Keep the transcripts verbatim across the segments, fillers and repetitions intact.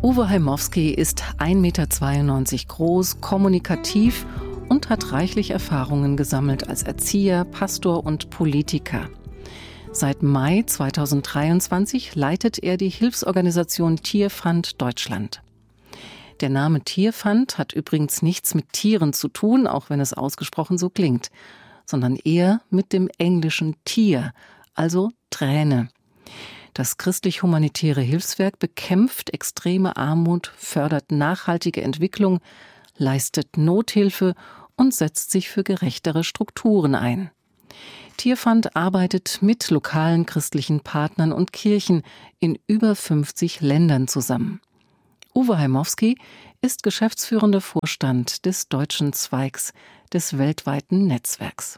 Uwe Heimowski ist ein Meter zweiundneunzig groß, kommunikativ und hat reichlich Erfahrungen gesammelt als Erzieher, Pastor und Politiker. Seit Mai zweitausenddreiundzwanzig leitet er die Hilfsorganisation Tierfund Deutschland. Der Name Tierfund hat übrigens nichts mit Tieren zu tun, auch wenn es ausgesprochen so klingt, sondern eher mit dem englischen Tier, also Träne. Das christlich-humanitäre Hilfswerk bekämpft extreme Armut, fördert nachhaltige Entwicklung, leistet Nothilfe und setzt sich für gerechtere Strukturen ein. Tierfund arbeitet mit lokalen christlichen Partnern und Kirchen in über fünfzig Ländern zusammen. Uwe Heimowski ist geschäftsführender Vorstand des deutschen Zweigs des weltweiten Netzwerks.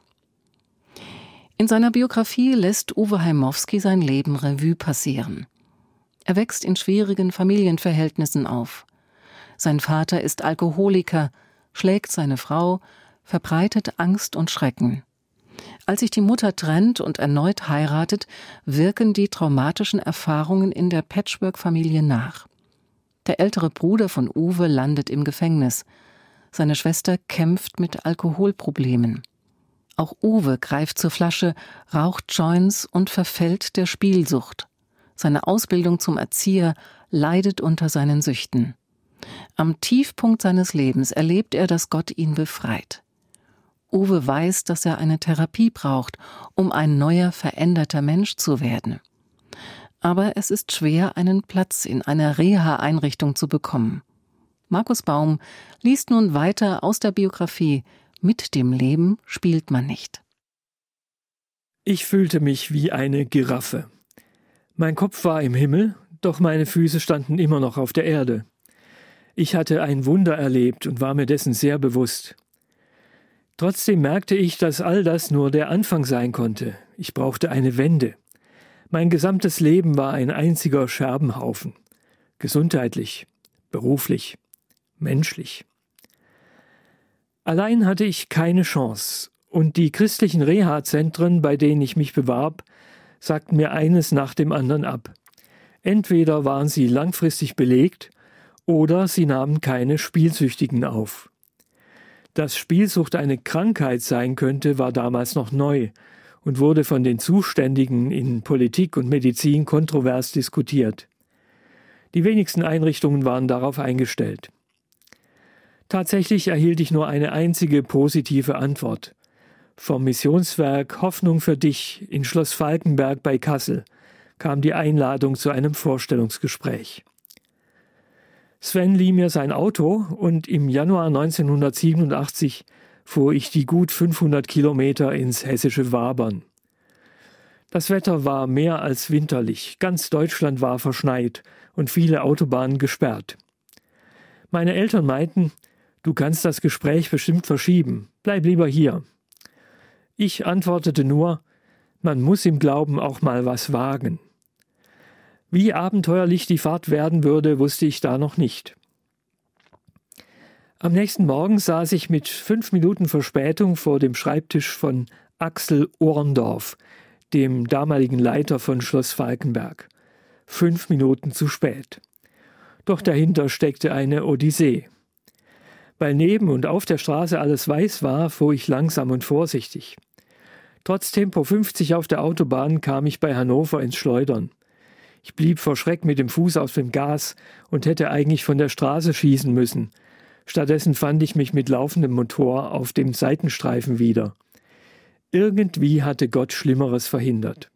In seiner Biografie lässt Uwe Heimowski sein Leben Revue passieren. Er wächst in schwierigen Familienverhältnissen auf. Sein Vater ist Alkoholiker, schlägt seine Frau, verbreitet Angst und Schrecken. Als sich die Mutter trennt und erneut heiratet, wirken die traumatischen Erfahrungen in der Patchwork-Familie nach. Der ältere Bruder von Uwe landet im Gefängnis. Seine Schwester kämpft mit Alkoholproblemen. Auch Uwe greift zur Flasche, raucht Joints und verfällt der Spielsucht. Seine Ausbildung zum Erzieher leidet unter seinen Süchten. Am Tiefpunkt seines Lebens erlebt er, dass Gott ihn befreit. Uwe weiß, dass er eine Therapie braucht, um ein neuer, veränderter Mensch zu werden. Aber es ist schwer, einen Platz in einer Reha-Einrichtung zu bekommen. Markus Baum liest nun weiter aus der Biografie »Mit dem Leben spielt man nicht«. Ich fühlte mich wie eine Giraffe. Mein Kopf war im Himmel, doch meine Füße standen immer noch auf der Erde. Ich hatte ein Wunder erlebt und war mir dessen sehr bewusst. Trotzdem merkte ich, dass all das nur der Anfang sein konnte. Ich brauchte eine Wende. Mein gesamtes Leben war ein einziger Scherbenhaufen. Gesundheitlich, beruflich, menschlich. Allein hatte ich keine Chance. Und die christlichen Reha-Zentren, bei denen ich mich bewarb, sagten mir eines nach dem anderen ab. Entweder waren sie langfristig belegt oder sie nahmen keine Spielsüchtigen auf. Dass Spielsucht eine Krankheit sein könnte, war damals noch neu und wurde von den Zuständigen in Politik und Medizin kontrovers diskutiert. Die wenigsten Einrichtungen waren darauf eingestellt. Tatsächlich erhielt ich nur eine einzige positive Antwort. Vom Missionswerk Hoffnung für dich in Schloss Falkenberg bei Kassel kam die Einladung zu einem Vorstellungsgespräch. Sven lieh mir sein Auto und im Januar neunzehnhundertsiebenundachtzig fuhr ich die gut fünfhundert Kilometer ins hessische Wabern. Das Wetter war mehr als winterlich, ganz Deutschland war verschneit und viele Autobahnen gesperrt. Meine Eltern meinten, du kannst das Gespräch bestimmt verschieben, bleib lieber hier. Ich antwortete nur, man muss im Glauben auch mal was wagen. Wie abenteuerlich die Fahrt werden würde, wusste ich da noch nicht. Am nächsten Morgen saß ich mit fünf Minuten Verspätung vor dem Schreibtisch von Axel Ohrendorf, dem damaligen Leiter von Schloss Falkenberg. Fünf Minuten zu spät. Doch dahinter steckte eine Odyssee. Weil neben und auf der Straße alles weiß war, fuhr ich langsam und vorsichtig. Trotz Tempo fünfzig auf der Autobahn kam ich bei Hannover ins Schleudern. Ich blieb vor Schreck mit dem Fuß auf dem Gas und hätte eigentlich von der Straße schießen müssen. Stattdessen fand ich mich mit laufendem Motor auf dem Seitenstreifen wieder. Irgendwie hatte Gott Schlimmeres verhindert.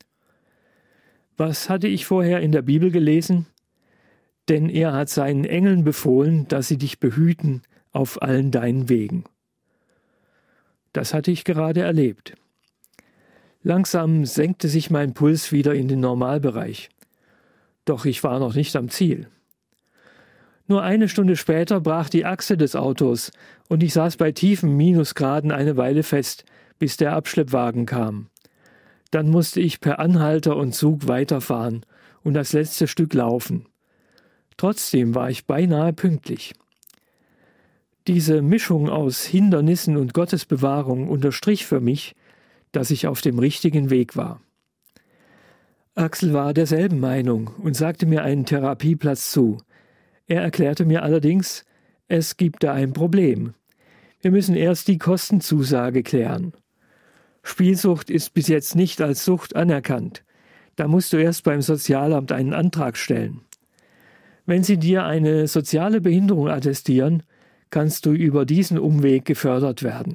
Was hatte ich vorher in der Bibel gelesen? Denn er hat seinen Engeln befohlen, dass sie dich behüten auf allen deinen Wegen. Das hatte ich gerade erlebt. Langsam senkte sich mein Puls wieder in den Normalbereich. Doch ich war noch nicht am Ziel. Nur eine Stunde später brach die Achse des Autos und ich saß bei tiefen Minusgraden eine Weile fest, bis der Abschleppwagen kam. Dann musste ich per Anhalter und Zug weiterfahren und das letzte Stück laufen. Trotzdem war ich beinahe pünktlich. Diese Mischung aus Hindernissen und Gottesbewahrung unterstrich für mich, dass ich auf dem richtigen Weg war. Axel war derselben Meinung und sagte mir einen Therapieplatz zu. Er erklärte mir allerdings, es gibt da ein Problem. Wir müssen erst die Kostenzusage klären. Spielsucht ist bis jetzt nicht als Sucht anerkannt. Da musst du erst beim Sozialamt einen Antrag stellen. Wenn sie dir eine soziale Behinderung attestieren, kannst du über diesen Umweg gefördert werden.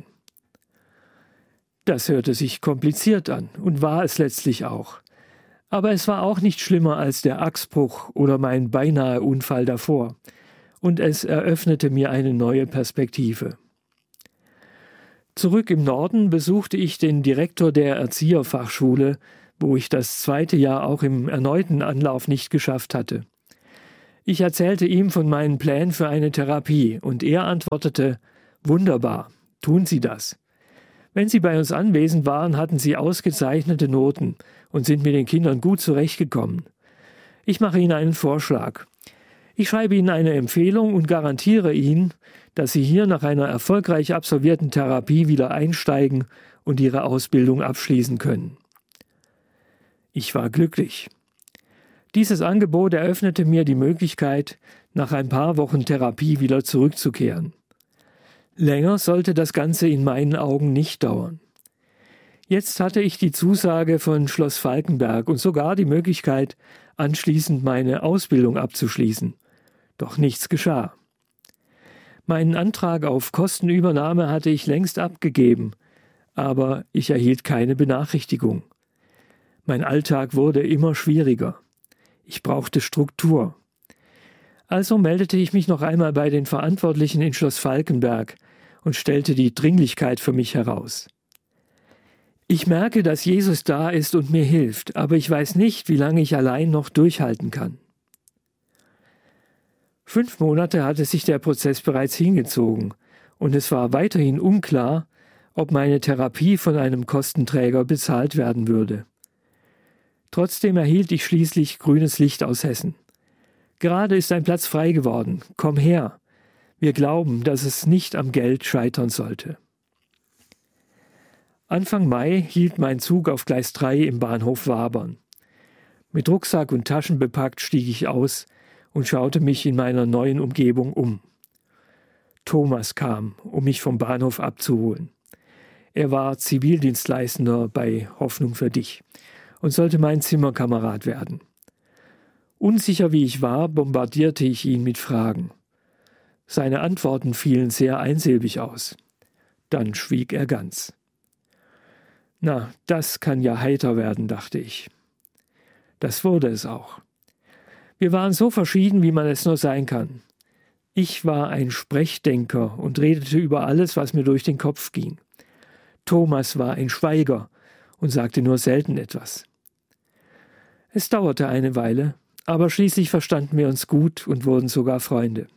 Das hörte sich kompliziert an und war es letztlich auch. Aber es war auch nicht schlimmer als der Achsbruch oder mein beinahe Unfall davor. Und es eröffnete mir eine neue Perspektive. Zurück im Norden besuchte ich den Direktor der Erzieherfachschule, wo ich das zweite Jahr auch im erneuten Anlauf nicht geschafft hatte. Ich erzählte ihm von meinen Plänen für eine Therapie und er antwortete, »Wunderbar, tun Sie das. Wenn Sie bei uns anwesend waren, hatten Sie ausgezeichnete Noten und sind mit den Kindern gut zurechtgekommen. Ich mache Ihnen einen Vorschlag. Ich schreibe Ihnen eine Empfehlung und garantiere Ihnen, dass Sie hier nach einer erfolgreich absolvierten Therapie wieder einsteigen und Ihre Ausbildung abschließen können.« Ich war glücklich. Dieses Angebot eröffnete mir die Möglichkeit, nach ein paar Wochen Therapie wieder zurückzukehren. Länger sollte das Ganze in meinen Augen nicht dauern. Jetzt hatte ich die Zusage von Schloss Falkenberg und sogar die Möglichkeit, anschließend meine Ausbildung abzuschließen. Doch nichts geschah. Meinen Antrag auf Kostenübernahme hatte ich längst abgegeben, aber ich erhielt keine Benachrichtigung. Mein Alltag wurde immer schwieriger. Ich brauchte Struktur. Also meldete ich mich noch einmal bei den Verantwortlichen in Schloss Falkenberg und stellte die Dringlichkeit für mich heraus. Ich merke, dass Jesus da ist und mir hilft, aber ich weiß nicht, wie lange ich allein noch durchhalten kann. Fünf Monate hatte sich der Prozess bereits hingezogen und es war weiterhin unklar, ob meine Therapie von einem Kostenträger bezahlt werden würde. Trotzdem erhielt ich schließlich grünes Licht aus Hessen. Gerade ist ein Platz frei geworden. Komm her. Wir glauben, dass es nicht am Geld scheitern sollte. Anfang Mai hielt mein Zug auf Gleis drei im Bahnhof Wabern. Mit Rucksack und Taschen bepackt stieg ich aus und schaute mich in meiner neuen Umgebung um. Thomas kam, um mich vom Bahnhof abzuholen. Er war Zivildienstleistender bei Hoffnung für dich und sollte mein Zimmerkamerad werden. Unsicher wie ich war, bombardierte ich ihn mit Fragen. Seine Antworten fielen sehr einsilbig aus. Dann schwieg er ganz. Na, das kann ja heiter werden, dachte ich. Das wurde es auch. Wir waren so verschieden, wie man es nur sein kann. Ich war ein Sprechdenker und redete über alles, was mir durch den Kopf ging. Thomas war ein Schweiger und sagte nur selten etwas. Es dauerte eine Weile, aber schließlich verstanden wir uns gut und wurden sogar Freunde.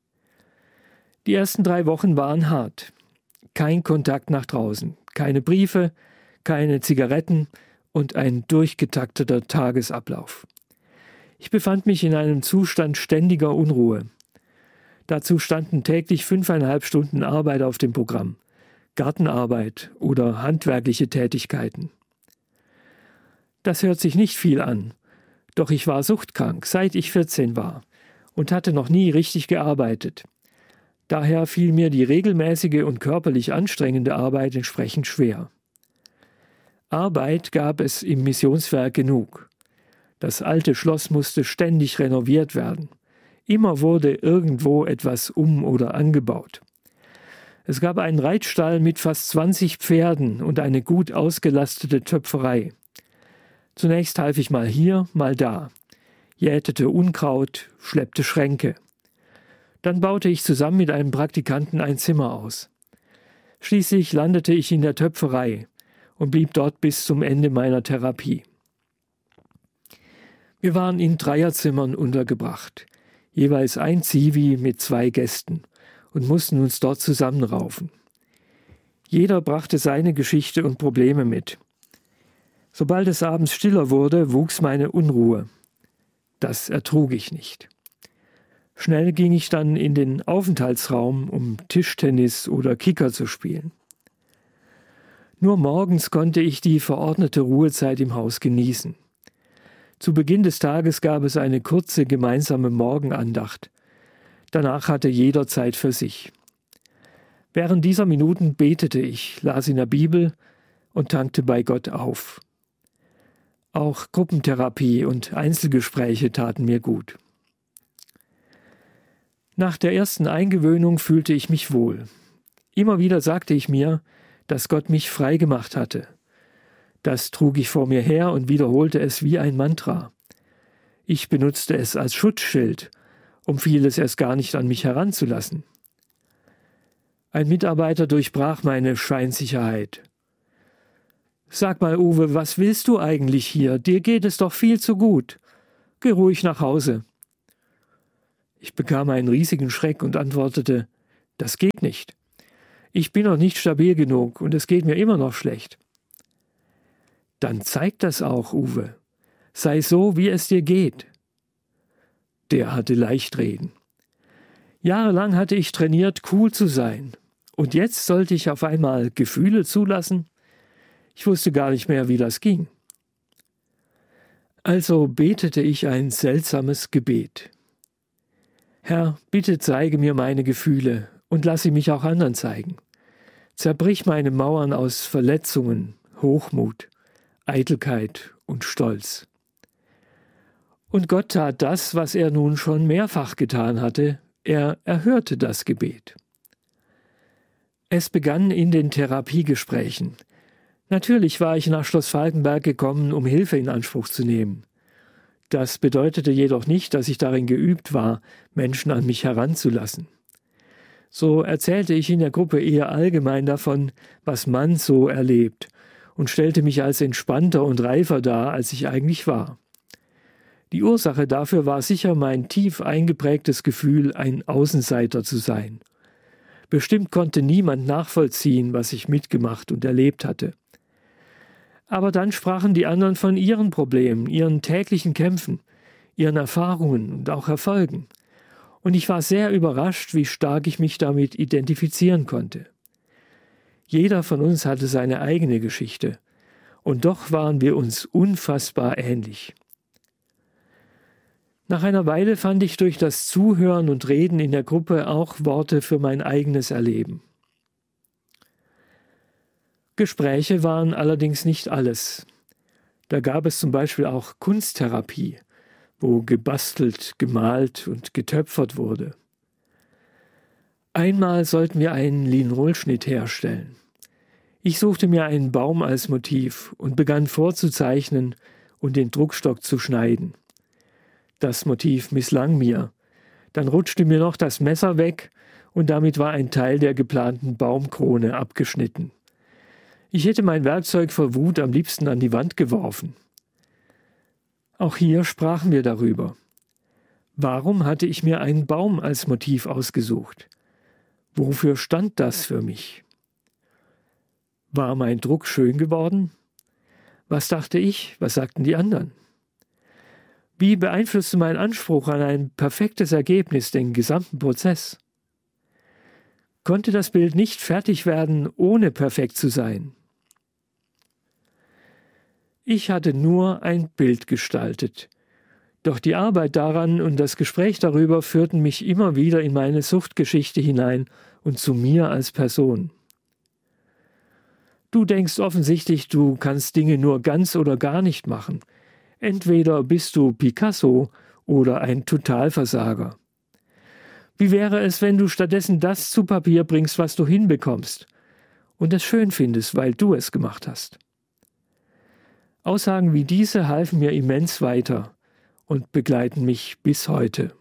Die ersten drei Wochen waren hart. Kein Kontakt nach draußen, keine Briefe, keine Zigaretten und ein durchgetakteter Tagesablauf. Ich befand mich in einem Zustand ständiger Unruhe. Dazu standen täglich fünfeinhalb Stunden Arbeit auf dem Programm, Gartenarbeit oder handwerkliche Tätigkeiten. Das hört sich nicht viel an, doch ich war suchtkrank, seit ich vierzehn war und hatte noch nie richtig gearbeitet. Daher fiel mir die regelmäßige und körperlich anstrengende Arbeit entsprechend schwer. Arbeit gab es im Missionswerk genug. Das alte Schloss musste ständig renoviert werden. Immer wurde irgendwo etwas um- oder angebaut. Es gab einen Reitstall mit fast zwanzig Pferden und eine gut ausgelastete Töpferei. Zunächst half ich mal hier, mal da, jätete Unkraut, schleppte Schränke. Dann baute ich zusammen mit einem Praktikanten ein Zimmer aus. Schließlich landete ich in der Töpferei und blieb dort bis zum Ende meiner Therapie. Wir waren in Dreierzimmern untergebracht, jeweils ein Zivi mit zwei Gästen und mussten uns dort zusammenraufen. Jeder brachte seine Geschichte und Probleme mit. Sobald es abends stiller wurde, wuchs meine Unruhe. Das ertrug ich nicht. Schnell ging ich dann in den Aufenthaltsraum, um Tischtennis oder Kicker zu spielen. Nur morgens konnte ich die verordnete Ruhezeit im Haus genießen. Zu Beginn des Tages gab es eine kurze gemeinsame Morgenandacht. Danach hatte jeder Zeit für sich. Während dieser Minuten betete ich, las in der Bibel und tankte bei Gott auf. Auch Gruppentherapie und Einzelgespräche taten mir gut. Nach der ersten Eingewöhnung fühlte ich mich wohl. Immer wieder sagte ich mir, dass Gott mich frei gemacht hatte. Das trug ich vor mir her und wiederholte es wie ein Mantra. Ich benutzte es als Schutzschild, um vieles erst gar nicht an mich heranzulassen. Ein Mitarbeiter durchbrach meine Scheinsicherheit. »Sag mal, Uwe, was willst du eigentlich hier? Dir geht es doch viel zu gut. Geh ruhig nach Hause.« Ich bekam einen riesigen Schreck und antwortete, »Das geht nicht. Ich bin noch nicht stabil genug und es geht mir immer noch schlecht.« »Dann zeig das auch, Uwe. Sei so, wie es dir geht.« Der hatte Leichtreden. Jahrelang hatte ich trainiert, cool zu sein. Und jetzt sollte ich auf einmal Gefühle zulassen? Ich wusste gar nicht mehr, wie das ging. Also betete ich ein seltsames Gebet. Herr, bitte zeige mir meine Gefühle und lass sie mich auch anderen zeigen. Zerbrich meine Mauern aus Verletzungen, Hochmut, Eitelkeit und Stolz. Und Gott tat das, was er nun schon mehrfach getan hatte. Er erhörte das Gebet. Es begann in den Therapiegesprächen. Natürlich war ich nach Schloss Falkenberg gekommen, um Hilfe in Anspruch zu nehmen. Das bedeutete jedoch nicht, dass ich darin geübt war, Menschen an mich heranzulassen. So erzählte ich in der Gruppe eher allgemein davon, was man so erlebt, und stellte mich als entspannter und reifer dar, als ich eigentlich war. Die Ursache dafür war sicher mein tief eingeprägtes Gefühl, ein Außenseiter zu sein. Bestimmt konnte niemand nachvollziehen, was ich mitgemacht und erlebt hatte. Aber dann sprachen die anderen von ihren Problemen, ihren täglichen Kämpfen, ihren Erfahrungen und auch Erfolgen. Und ich war sehr überrascht, wie stark ich mich damit identifizieren konnte. Jeder von uns hatte seine eigene Geschichte, und doch waren wir uns unfassbar ähnlich. Nach einer Weile fand ich durch das Zuhören und Reden in der Gruppe auch Worte für mein eigenes Erleben. Gespräche waren allerdings nicht alles. Da gab es zum Beispiel auch Kunsttherapie, wo gebastelt, gemalt und getöpfert wurde. Einmal sollten wir einen Linolschnitt herstellen. Ich suchte mir einen Baum als Motiv und begann vorzuzeichnen und den Druckstock zu schneiden. Das Motiv misslang mir. Dann rutschte mir noch das Messer weg und damit war ein Teil der geplanten Baumkrone abgeschnitten. Ich hätte mein Werkzeug vor Wut am liebsten an die Wand geworfen. Auch hier sprachen wir darüber. Warum hatte ich mir einen Baum als Motiv ausgesucht? Wofür stand das für mich? War mein Druck schön geworden? Was dachte ich? Was sagten die anderen? Wie beeinflusste mein Anspruch an ein perfektes Ergebnis den gesamten Prozess? Konnte das Bild nicht fertig werden, ohne perfekt zu sein? Ich hatte nur ein Bild gestaltet. Doch die Arbeit daran und das Gespräch darüber führten mich immer wieder in meine Suchtgeschichte hinein und zu mir als Person. Du denkst offensichtlich, du kannst Dinge nur ganz oder gar nicht machen. Entweder bist du Picasso oder ein Totalversager. Wie wäre es, wenn du stattdessen das zu Papier bringst, was du hinbekommst und es schön findest, weil du es gemacht hast? Aussagen wie diese halfen mir immens weiter und begleiten mich bis heute.